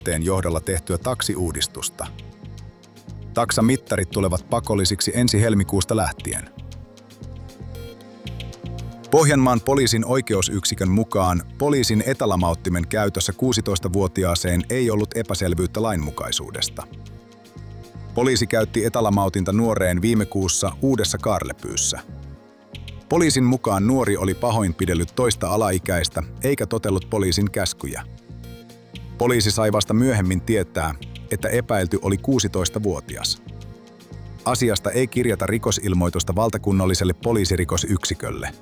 johdolla tehtyä taksiuudistusta. Taksamittarit tulevat pakollisiksi ensi helmikuusta lähtien. Pohjanmaan poliisin oikeusyksikön mukaan poliisin etälamauttimen käytössä 16-vuotiaaseen ei ollut epäselvyyttä lainmukaisuudesta. Poliisi käytti etälamautinta nuoreen viime kuussa Uudessa Kaarlepyyssä. Poliisin mukaan nuori oli pahoinpidellyt toista alaikäistä eikä totellut poliisin käskyjä. Poliisi sai vasta myöhemmin tietää, että epäilty oli 16-vuotias. Asiasta ei kirjata rikosilmoitusta valtakunnalliselle poliisirikosyksikölle.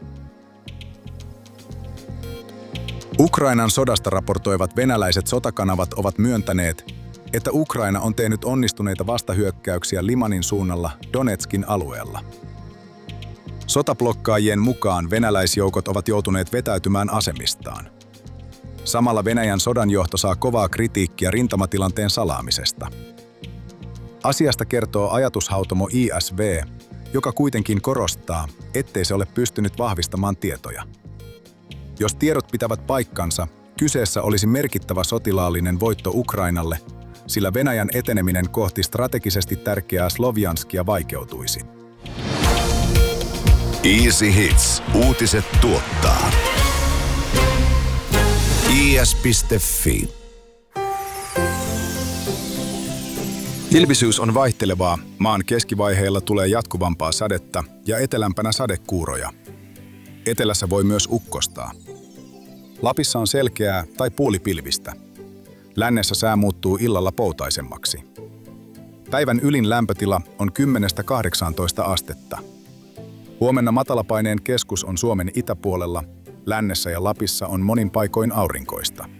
Ukrainan sodasta raportoivat venäläiset sotakanavat ovat myöntäneet, että Ukraina on tehnyt onnistuneita vastahyökkäyksiä Limanin suunnalla Donetskin alueella. Sotablokkaajien mukaan venäläisjoukot ovat joutuneet vetäytymään asemistaan. Samalla Venäjän sodanjohto saa kovaa kritiikkiä rintamatilanteen salaamisesta. Asiasta kertoo ajatushautomo ISV, joka kuitenkin korostaa, ettei se ole pystynyt vahvistamaan tietoja. Jos tiedot pitävät paikkansa, kyseessä olisi merkittävä sotilaallinen voitto Ukrainalle, sillä Venäjän eteneminen kohti strategisesti tärkeää Slovjanskia vaikeutuisi. Easy Hits. Uutiset tuottaa. is.fi. Ilmisyys on vaihtelevaa. Maan keskivaiheilla tulee jatkuvampaa sadetta ja etelämpänä sadekuuroja. Etelässä voi myös ukkostaa. Lapissa on selkeää tai puolipilvistä. Lännessä sää muuttuu illalla poutaisemmaksi. Päivän ylin lämpötila on 10–18 astetta. Huomenna matalapaineen keskus on Suomen itäpuolella. Lännessä ja Lapissa on monin paikoin aurinkoista.